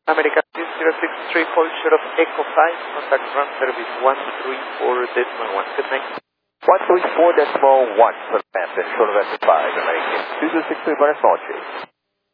American 063, call short of Echo 5, contact ground service 134.1. Good night. 134.1 for Lambda, short of Echo 5, American 263, buenas noches.